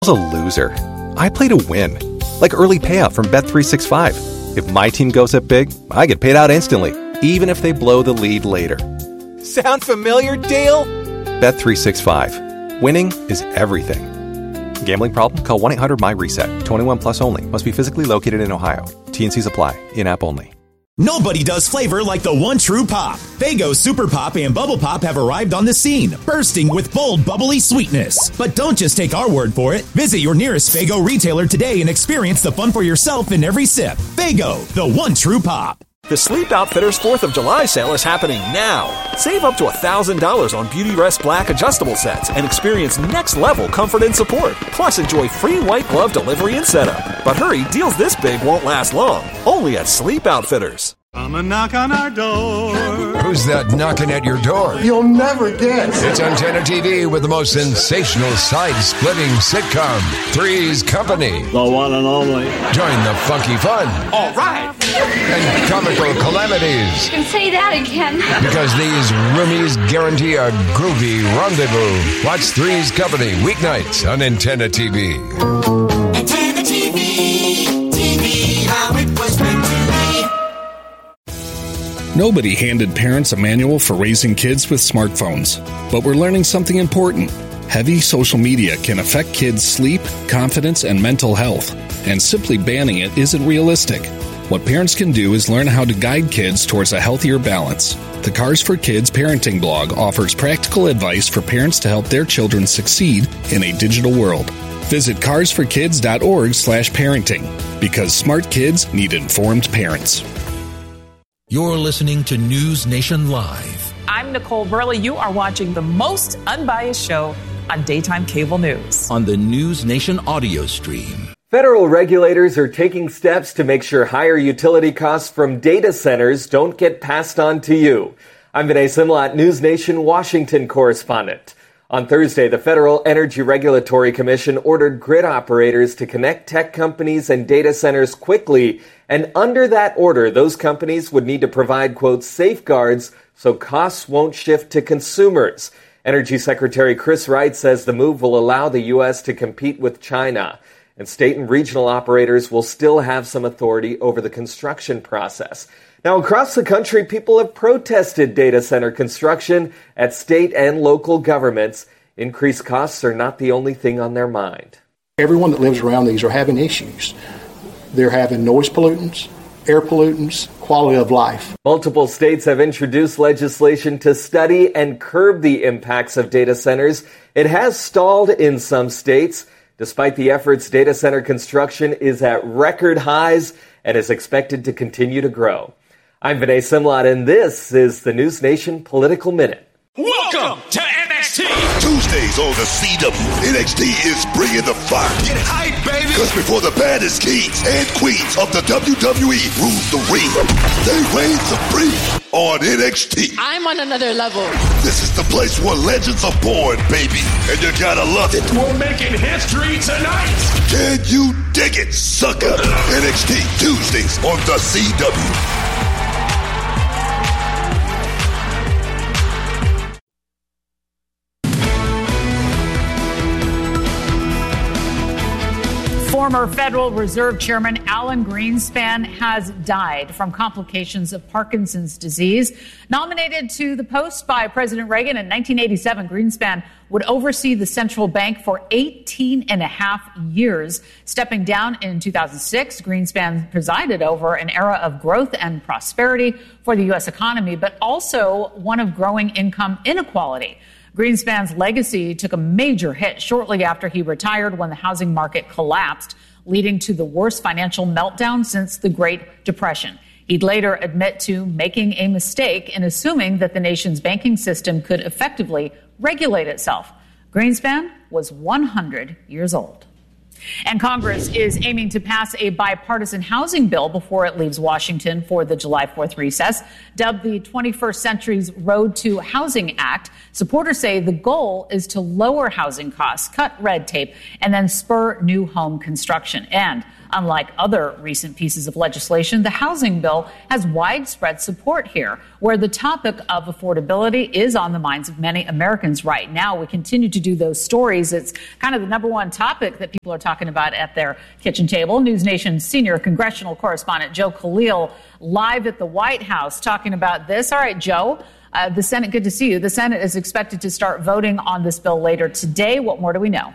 a loser. I play to win. Like early payout from Bet365. If my team goes up big, I get paid out instantly, even if they blow the lead later. Sound familiar, Dale? Bet365. Winning is everything. Gambling problem? Call 1-800-MY-RESET. 21 plus only. Must be physically located in Ohio. T&Cs apply. In-app only. Nobody does flavor like the one true pop. Faygo Super Pop and Bubble Pop have arrived on the scene, bursting with bold, bubbly sweetness. But don't just take our word for it. Visit your nearest Faygo retailer today and experience the fun for yourself in every sip. Faygo, the one true pop. The Sleep Outfitters 4th of July sale is happening now. Save up to $1,000 on Beauty Rest Black adjustable sets and experience next-level comfort and support. Plus, enjoy free white glove delivery and setup. But hurry, deals this big won't last long. Only at Sleep Outfitters. Come and knock on our door. Who's that knocking at your door? You'll never guess. It's Antenna TV with the most sensational side-splitting sitcom, Three's Company. The one and only. Join the funky fun. All right. And comical calamities. You can say that again. Because these roomies guarantee a groovy rendezvous. Watch Three's Company weeknights on Antenna TV. Antenna TV, TV, how it was meant to be. Nobody handed parents a manual for raising kids with smartphones, but we're learning something important. Heavy social media can affect kids' sleep, confidence, and mental health, and simply banning it isn't realistic. What parents can do is learn how to guide kids towards a healthier balance. The Cars for Kids parenting blog offers practical advice for parents to help their children succeed in a digital world. Visit carsforkids.org/parenting, because smart kids need informed parents. You're listening to News Nation Live. I'm Nicole Burley. You are watching the most unbiased show on daytime cable news. On the News Nation audio stream. Federal regulators are taking steps to make sure higher utility costs from data centers don't get passed on to you. I'm Vinay Simlat, News Nation Washington correspondent. On Thursday, the Federal Energy Regulatory Commission ordered grid operators to connect tech companies and data centers quickly. And under that order, those companies would need to provide, quote, safeguards so costs won't shift to consumers. Energy Secretary Chris Wright says the move will allow the U.S. to compete with China. And state and regional operators will still have some authority over the construction process. Now, across the country, people have protested data center construction at state and local governments. Increased costs are not the only thing on their mind. Everyone that lives around these are having issues. They're having noise pollutants, air pollutants, quality of life. Multiple states have introduced legislation to study and curb the impacts of data centers. It has stalled in some states. Despite the efforts, data center construction is at record highs and is expected to continue to grow. I'm Vinay Simlat, and this is the News Nation Political Minute. Welcome to NXT. Tuesdays on the CW, NXT is bringing the fire. Get hype, baby. Because before the baddest kings and queens of the WWE rule the ring, they reign supreme on NXT. I'm on another level. This is the place where legends are born, baby. And you gotta love it. We're making history tonight. Can you dig it, sucker? NXT Tuesdays on the CW. Former Federal Reserve Chairman Alan Greenspan has died from complications of Parkinson's disease. Nominated to the post by President Reagan in 1987, Greenspan would oversee the central bank for 18 and a half years. Stepping down in 2006, Greenspan presided over an era of growth and prosperity for the U.S. economy, but also one of growing income inequality. Greenspan's legacy took a major hit shortly after he retired when the housing market collapsed, leading to the worst financial meltdown since the Great Depression. He'd later admit to making a mistake in assuming that the nation's banking system could effectively regulate itself. Greenspan was 100 years old. And Congress is aiming to pass a bipartisan housing bill before it leaves Washington for the July 4th recess. Dubbed the 21st Century's Road to Housing Act, supporters say the goal is to lower housing costs, cut red tape, and then spur new home construction. And Unlike other recent pieces of legislation, the housing bill has widespread support here, where the topic of affordability is on the minds of many Americans right now. We continue to do those stories. It's kind of the number one topic that people are talking about at their kitchen table. News Nation's senior congressional correspondent Joe Khalil live at the White House talking about this. All right, Joe, the Senate, good to see you. The Senate is expected to start voting on this bill later today. What more do we know?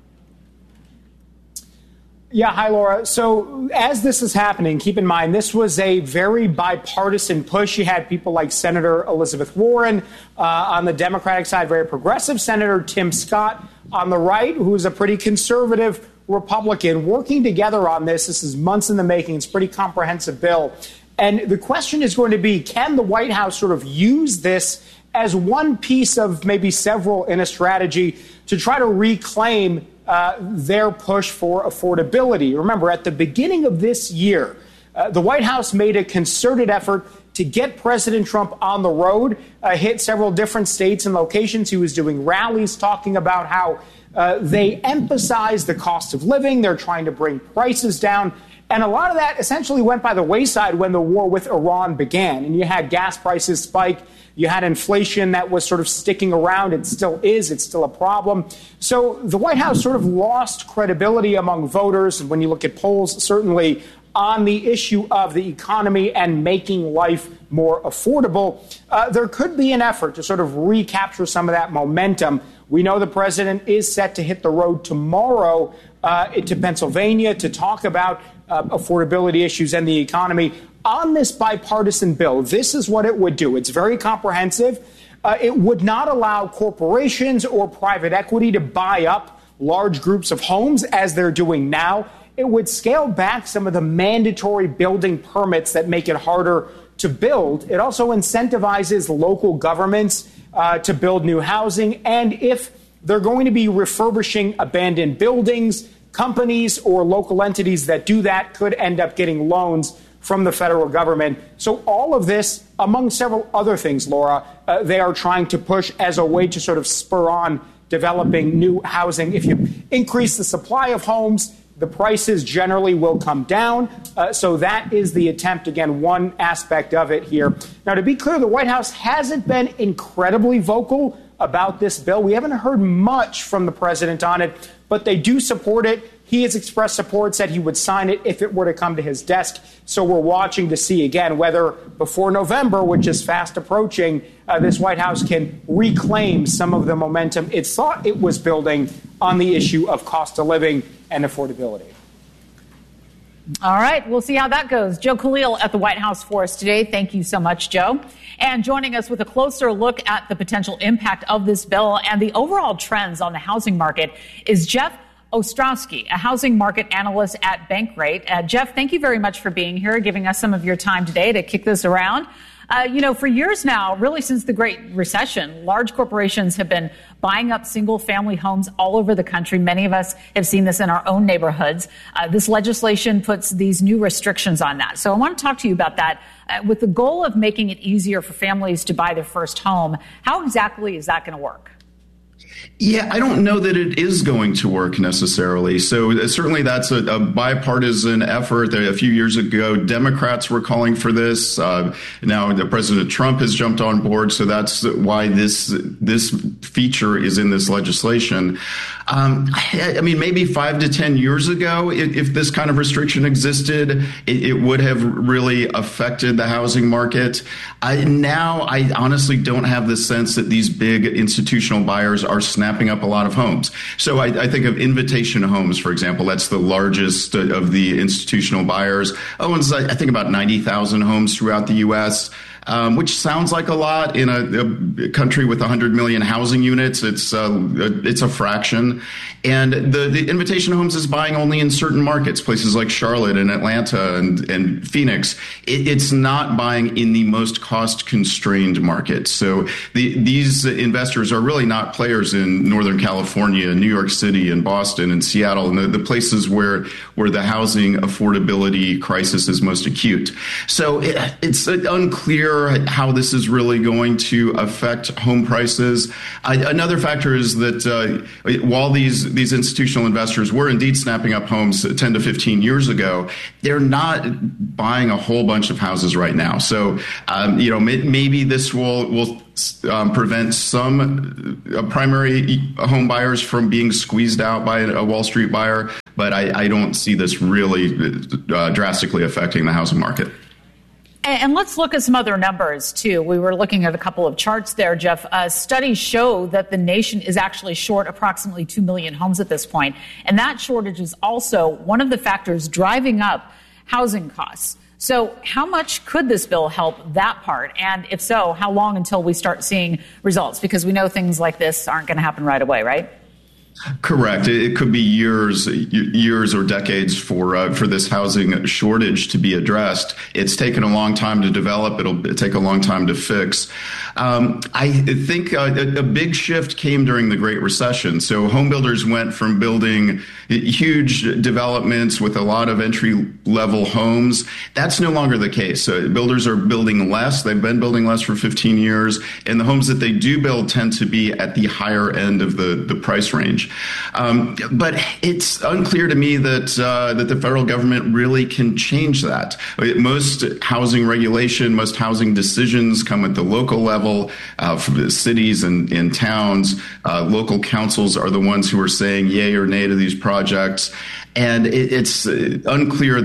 Yeah, hi, Laura. So as this is happening, keep in mind, this was a very bipartisan push. You had people like Senator Elizabeth Warren on the Democratic side, very progressive Senator Tim Scott on the right, who is a pretty conservative Republican, working together on this. This is months in the making. It's a pretty comprehensive bill. And the question is going to be, can the White House sort of use this as one piece of maybe several in a strategy to try to reclaim their push for affordability? Remember, at the beginning of this year, the White House made a concerted effort to get President Trump on the road, hit several different states and locations. He was doing rallies talking about how they emphasize the cost of living. They're trying to bring prices down. And a lot of that essentially went by the wayside when the war with Iran began. And you had gas prices spike. You had inflation that was sort of sticking around. It still is. It's still a problem. So the White House sort of lost credibility among voters. And when you look at polls, certainly on the issue of the economy and making life more affordable, there could be an effort to sort of recapture some of that momentum. We know the president is set to hit the road tomorrow to Pennsylvania to talk about affordability issues and the economy. On this bipartisan bill, this is what it would do. It's very comprehensive. It would not allow corporations or private equity to buy up large groups of homes as they're doing now. It would scale back some of the mandatory building permits that make it harder to build. It also incentivizes local governments to build new housing. And if they're going to be refurbishing abandoned buildings, companies or local entities that do that could end up getting loans from the federal government. So all of this, among several other things, Laura, they are trying to push as a way to sort of spur on developing new housing. If you increase the supply of homes, the prices generally will come down. So that is the attempt, again, one aspect of it here. Now, to be clear, the White House hasn't been incredibly vocal about this bill. We haven't heard much from the president on it, but they do support it. He has expressed support, said he would sign it if it were to come to his desk. So we're watching to see, again, whether before November, which is fast approaching, this White House can reclaim some of the momentum it thought it was building on the issue of cost of living and affordability. All right, we'll see how that goes. Joe Khalil at the White House for us today. Thank you so much, Joe. And joining us with a closer look at the potential impact of this bill and the overall trends on the housing market is Jeff Ostrowski, a housing market analyst at Bankrate. Jeff, thank you very much for being here, giving us some of your time today to kick this around. For years now, really since the Great Recession, large corporations have been buying up single-family homes all over the country. Many of us have seen this in our own neighborhoods. This legislation puts these new restrictions on that. So I want to talk to you about that. With the goal of making it easier for families to buy their first home, how exactly is that going to work? Yeah, I don't know that it is going to work necessarily. So certainly that's a bipartisan effort. A few years ago, Democrats were calling for this. Now President Trump has jumped on board. So that's why this feature is in this legislation. I mean, maybe 5 to 10 years ago, if this kind of restriction existed, it would have really affected the housing market. Now, I honestly don't have the sense that these big institutional buyers are snapping up a lot of homes. So I think of Invitation Homes, for example. That's the largest of the institutional buyers. Owns, I think, about 90,000 homes throughout the U.S., which sounds like a lot in a country with 100 million housing units. It's a fraction. And the Invitation Homes is buying only in certain markets, places like Charlotte and Atlanta and Phoenix. It's not buying in the most cost-constrained markets. So these investors are really not players in Northern California, New York City, and Boston and Seattle, and the places where the housing affordability crisis is most acute. So it's unclear unclear how this is really going to affect home prices. Another factor is that while these institutional investors were indeed snapping up homes 10 to 15 years ago, they're not buying a whole bunch of houses right now. So, maybe this will prevent some primary home buyers from being squeezed out by a Wall Street buyer. But I don't see this really drastically affecting the housing market. And let's look at some other numbers, too. We were looking at a couple of charts there, Jeff. Studies show that the nation is actually short approximately 2 million homes at this point. And that shortage is also one of the factors driving up housing costs. So how much could this bill help that part? And if so, how long until we start seeing results? Because we know things like this aren't going to happen right away, right? Correct. It could be years or decades for this housing shortage to be addressed. It's taken a long time to develop. It'll take a long time to fix. I think a big shift came during the Great Recession. So home builders went from building huge developments with a lot of entry-level homes. That's no longer the case. Builders are building less. They've been building less for 15 years. And the homes that they do build tend to be at the higher end of the price range. But it's unclear to me that the federal government really can change that. Most housing regulation, most housing decisions come at the local level. From the cities and towns, local councils are the ones who are saying yay or nay to these projects. And it's unclear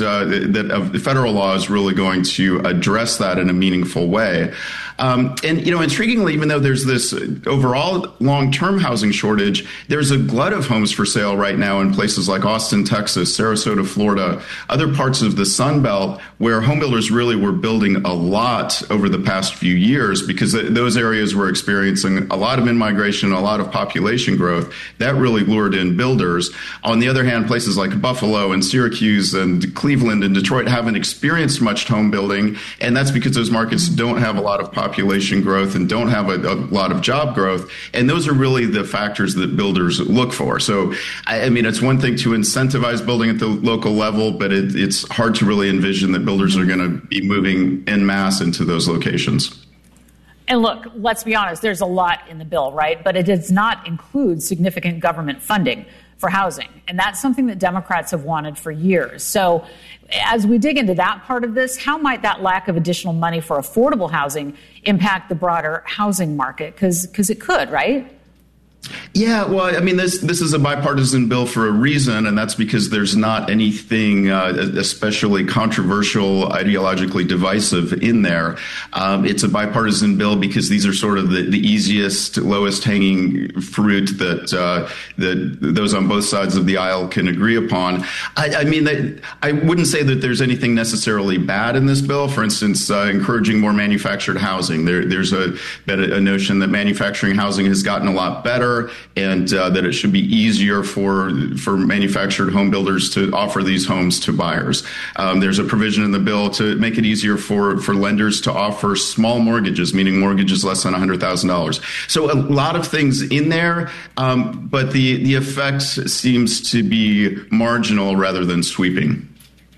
that federal law is really going to address that in a meaningful way. Intriguingly, even though there's this overall long-term housing shortage, there's a glut of homes for sale right now in places like Austin, Texas, Sarasota, Florida, other parts of the Sun Belt where home builders really were building a lot over the past few years because those areas were experiencing a lot of in-migration, a lot of population growth. That really lured in builders. On the other hand, places like Buffalo and Syracuse and Cleveland and Detroit haven't experienced much home building, and that's because those markets don't have a lot of population growth and don't have a lot of job growth. And those are really the factors that builders look for. So, I mean, it's one thing to incentivize building at the local level, but it's hard to really envision that builders are going to be moving en masse into those locations. And look, let's be honest, there's a lot in the bill, right? But it does not include significant government funding for housing. And that's something that Democrats have wanted for years. So as we dig into that part of this, how might that lack of additional money for affordable housing impact the broader housing market? Because it could, right? Yeah, well, I mean, this is a bipartisan bill for a reason, and that's because there's not anything especially controversial, ideologically divisive in there. It's a bipartisan bill because these are sort of the easiest, lowest hanging fruit that those on both sides of the aisle can agree upon. I mean, I wouldn't say that there's anything necessarily bad in this bill. For instance, encouraging more manufactured housing. There's a notion that manufacturing housing has gotten a lot better, and that it should be easier for manufactured home builders to offer these homes to buyers. There's a provision in the bill to make it easier for lenders to offer small mortgages, meaning mortgages less than $100,000. So a lot of things in there, but the effect seems to be marginal rather than sweeping.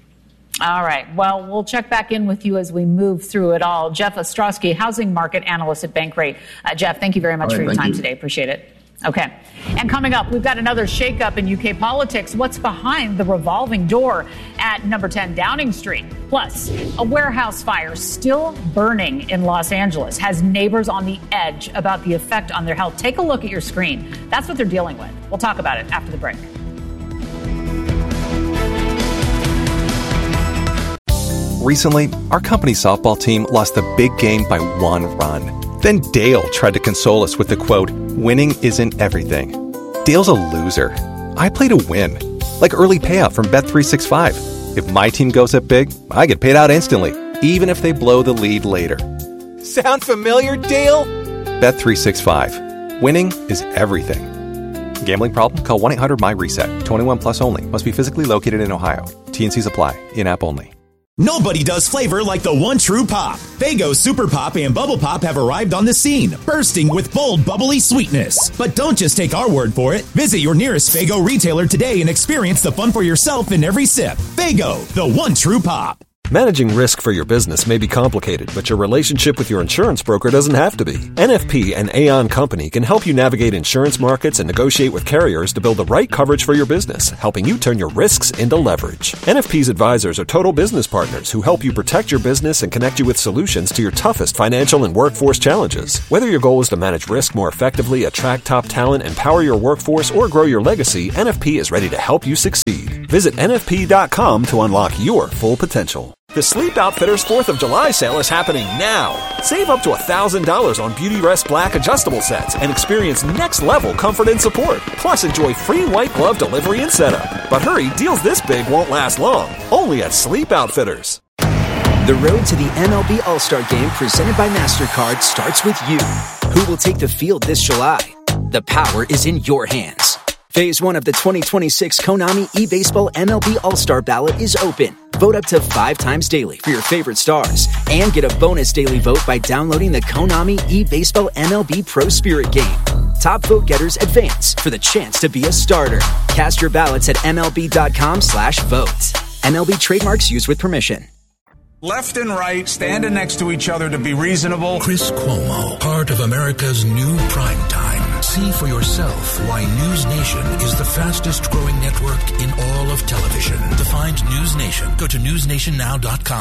All right. Well, we'll check back in with you as we move through it all. Jeff Ostrowski, housing market analyst at Bankrate. Jeff, thank you very much for your time today. Appreciate it. Okay. And coming up, we've got another shakeup in UK politics. What's behind the revolving door at number 10 Downing Street? Plus, a warehouse fire still burning in Los Angeles has neighbors on the edge about the effect on their health. Take a look at your screen. That's what they're dealing with. We'll talk about it after the break. Recently, our company's softball team lost the big game by 1 run. Then Dale tried to console us with the quote, "Winning isn't everything." Dale's a loser. I play to win. Like early payout from Bet365. If my team goes up big, I get paid out instantly, even if they blow the lead later. Sound familiar, Dale? Bet365. Winning is everything. Gambling problem? Call 1-800-MY-RESET. 21 plus only. Must be physically located in Ohio. T&Cs apply. In-app only. Nobody does flavor like the one true pop. Faygo Super Pop and Bubble Pop have arrived on the scene, bursting with bold, bubbly sweetness. But don't just take our word for it. Visit your nearest Faygo retailer today and experience the fun for yourself in every sip. Faygo, the one true pop. Managing risk for your business may be complicated, but your relationship with your insurance broker doesn't have to be. NFP and Aon Company can help you navigate insurance markets and negotiate with carriers to build the right coverage for your business, helping you turn your risks into leverage. NFP's advisors are total business partners who help you protect your business and connect you with solutions to your toughest financial and workforce challenges. Whether your goal is to manage risk more effectively, attract top talent, empower your workforce, or grow your legacy, NFP is ready to help you succeed. Visit NFP.com to unlock your full potential. The Sleep Outfitters 4th of July sale is happening now. Save up to $1,000 on Beautyrest Black adjustable sets and experience next-level comfort and support. Plus, enjoy free white glove delivery and setup. But hurry, deals this big won't last long. Only at Sleep Outfitters. The road to the MLB All-Star Game presented by MasterCard starts with you. Who will take the field this July? The power is in your hands. Phase 1 of the 2026 Konami eBaseball MLB All-Star Ballot is open. Vote up to 5 times daily for your favorite stars and get a bonus daily vote by downloading the Konami eBaseball MLB Pro Spirit game. Top vote getters advance for the chance to be a starter. Cast your ballots at MLB.com/vote. MLB trademarks used with permission. Left and right, standing next to each other to be reasonable. Chris Cuomo, part of America's new primetime. See for yourself why News Nation is the fastest growing network in all of television. To find News Nation, go to newsnationnow.com.